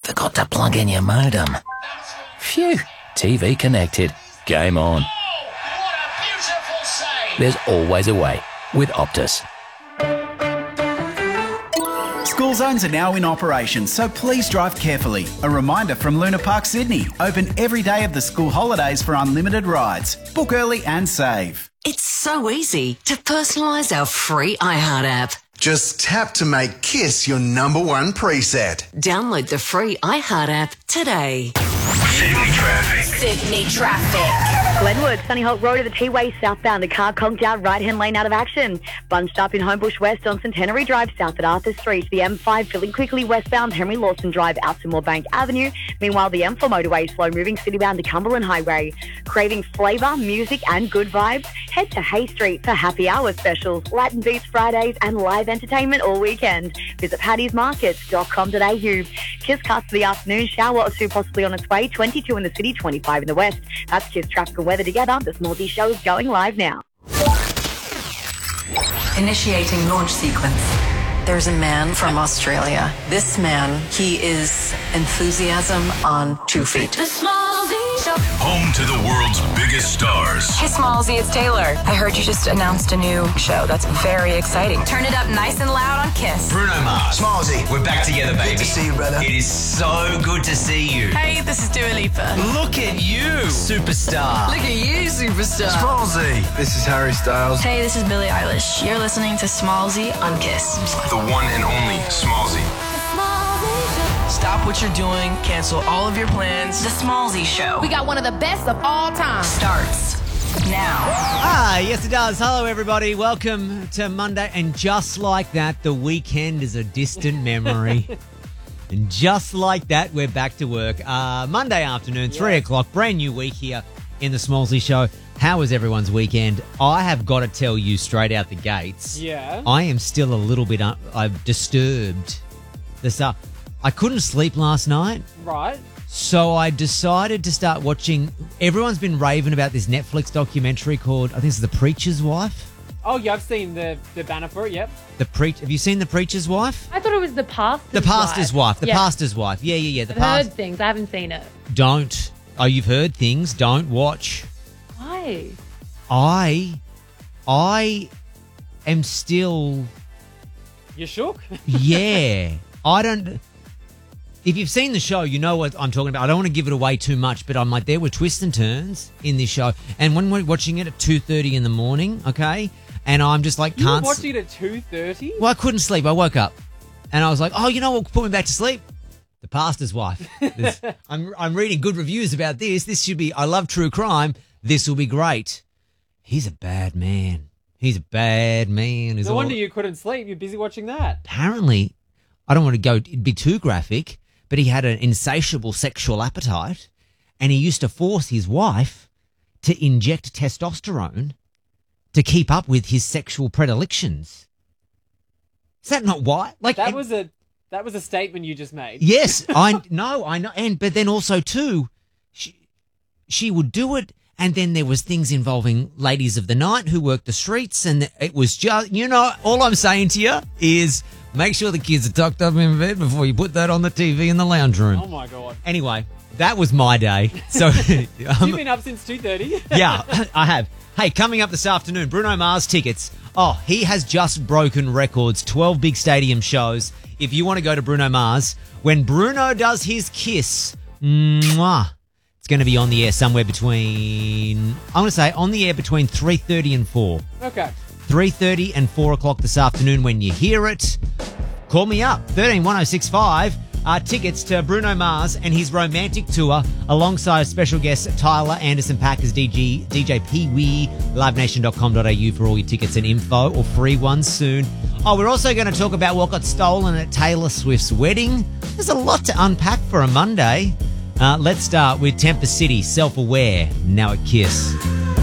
Forgot to plug in your modem. Phew. TV connected. Game on. There's always a way with Optus. School zones are now in operation, so please drive carefully. A reminder from Luna Park, Sydney. Open every day of the school holidays for unlimited rides. Book early and save. It's so easy to personalise our free iHeart app. Just tap to make KISS your number one preset. Download the free iHeart app today. Sydney traffic. Sydney traffic. Glenwood, Sunny Holt Road to the T-Way southbound. A car conked out right-hand lane out of action. Bunched up in Homebush West on Centenary Drive south at Arthur Street. The M5 filling quickly westbound Henry Lawson Drive out to Moorebank Avenue. Meanwhile, the M4 motorway slow moving citybound to Cumberland Highway. Craving flavour, music and good vibes? Head to Hay Street for happy hour specials, Latin Beats Fridays and live entertainment all weekend. Visit pattysmarkets.com.au. Kiss cuts for the afternoon. Shower or two possibly on its way. 22 in the city, 25 in the west. That's Kiss traffic and weather together. The Smallsy Show is going live now. Initiating launch sequence. There's a man from Australia. This man, he is enthusiasm on 2 feet. The Smallsy Show. Home to the world's biggest stars. Hey, Smallsy, it's Taylor. I heard you just announced a new show. That's very exciting. Turn it up nice and loud on KISS. Bruno Mars. Smallsy. We're back together, baby. Good to see you, brother. It is so good to see you. Hey, this is Dua Lipa. Look at you, superstar. Look at you, superstar. Smallsy. This is Harry Styles. Hey, this is Billie Eilish. You're listening to Smallsy on KISS. The one and only Smallsy. Stop what you're doing. Cancel all of your plans. The Smallsy Show We got one of the best of all time. starts now. Yes it does. Hello everybody. Welcome to Monday. And just like that, the weekend is a distant memory. And just like that, we're back to work. Monday afternoon, 3 o'clock, brand new week here in the Smallsy Show. How was everyone's weekend? I have got to tell you straight out the gates. Yeah. I am still a little bit disturbed. I couldn't sleep last night. Right. So I decided to start watching. Everyone's been raving about this Netflix documentary called, I think it's The Preacher's Wife. Oh, yeah, I've seen the banner for it, yep. Have you seen The Preacher's Wife? I thought it was The Pastor's Wife. The Pastor's Wife. The Yeah. Pastor's Wife. Yeah. I've heard things. I haven't seen it. Don't. Oh, you've heard things. Don't watch. Why? I am still. You shook? Yeah. I don't. If you've seen the show, you know what I'm talking about. I don't want to give it away too much, but I'm like, there were twists and turns in this show. And when we're watching it at 2:30 in the morning, okay, and I'm just like, You were can't. watching it at 2:30? Well, I couldn't sleep. I woke up, and I was like, oh, you know what? Put me back to sleep. The Pastor's Wife. I'm reading good reviews about this. This should be. I love true crime. This will be great. He's a bad man. He's a bad man. No wonder you couldn't sleep. You're busy watching that. Apparently, I don't want to go. It'd be too graphic. But he had an insatiable sexual appetite, and he used to force his wife to inject testosterone to keep up with his sexual predilections. Is that not why? Like That was a statement you just made. Yes, I know, but then also too, she would do it, and then there was things involving ladies of the night who worked the streets, and it was just, all I'm saying to you is. Make sure the kids are tucked up in bed before you put that on the TV in the lounge room. Oh, my God. Anyway, that was my day. So You've been up since 2:30? Yeah, I have. Hey, coming up this afternoon, Bruno Mars tickets. Oh, he has just broken records, 12 big stadium shows. If you want to go to Bruno Mars, when Bruno does his Kiss, mwah, it's going to be on the air somewhere between, I'm going to say on the air between 3:30 and 4. Okay. 3:30 and 4 o'clock this afternoon. When you hear it, call me up, 131065. Tickets to Bruno Mars and his romantic tour alongside special guest Tyler Anderson Packers, DJ Pee-wee, livenation.com.au for all your tickets and info, or free ones soon. Oh, we're also going to talk about what got stolen at Taylor Swift's wedding. There's a lot to unpack for a Monday. Let's start with Tempest City, Self-Aware, now at KISS.